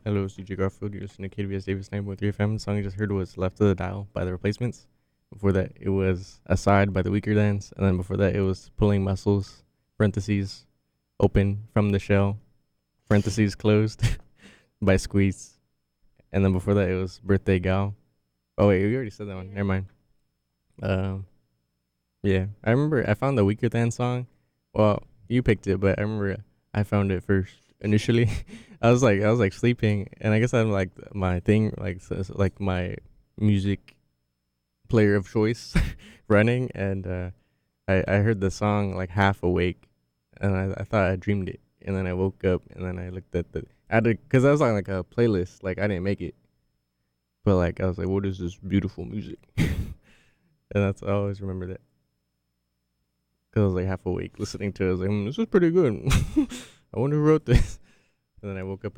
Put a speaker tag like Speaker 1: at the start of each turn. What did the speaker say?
Speaker 1: Hello, CJ Garfield. You're listening to KBS Davis 9.3 FM. The song you just heard was Left of the Dial by The Replacements. Before that, it was Aside by The Weaker Thans. And then before that, it was Pulling Muscles, parentheses, open from the shell, parentheses closed, by Squeeze. And then before that, it was Birthday Gal. Oh, wait, we already said that one. Never mind. Um, yeah. I remember I found the Weaker Than song. Well, you picked it, but I remember I found it first initially. I was like sleeping, and I guess I'm like my thing, like like my music player of choice running, and I heard the song like half awake, and I thought I dreamed it, and then I woke up, and then I looked at the I had to, because I was on like a playlist, like I didn't make it, but like I was like, what is this beautiful music? And that's I always remember that, because I was like half awake listening to it. I was like, this is pretty good. I wonder who wrote this. And then I woke up